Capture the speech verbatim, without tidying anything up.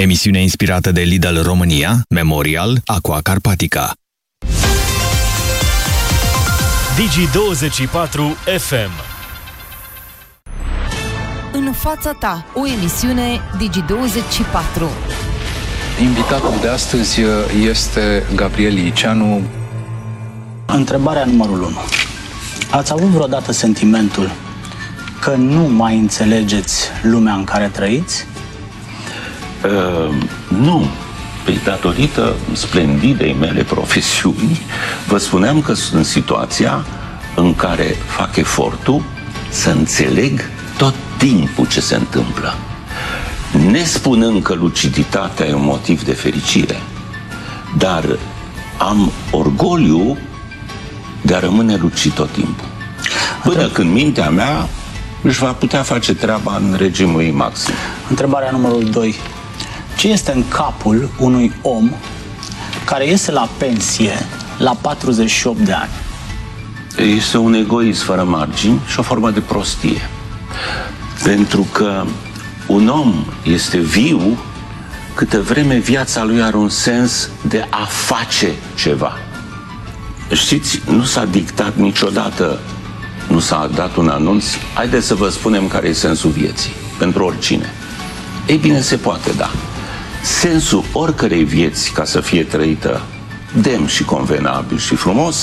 Emisiune inspirată de Lidl România, Memorial, Aqua Carpatica. Digi douăzeci și patru F M. În fața ta, o emisiune Digi douăzeci și patru. Invitatul de astăzi este Gabriel Liceanu. Întrebarea numărul unu. Ați avut vreodată sentimentul că nu mai înțelegeți lumea în care trăiți? Uh, nu. Păi, datorită splendidei mele profesiuni, vă spuneam că sunt în situația în care fac efortul să înțeleg tot timpul ce se întâmplă. Nespunând că luciditatea e un motiv de fericire, dar am orgoliu de a rămâne lucid tot timpul. Până când mintea mea își va putea face treaba în regimul ei maxim. Întrebarea numărul doi. Ce este în capul unui om care iese la pensie la patruzeci și opt de ani? Este un egoism fără margini și o formă de prostie. Pentru că un om este viu câtă vreme viața lui are un sens de a face ceva. Știți, nu s-a dictat niciodată, nu s-a dat un anunț, haideți să vă spunem care e sensul vieții, pentru oricine. Ei bine, se poate, da. Sensul oricărei vieți, ca să fie trăită demn și convenabil și frumos,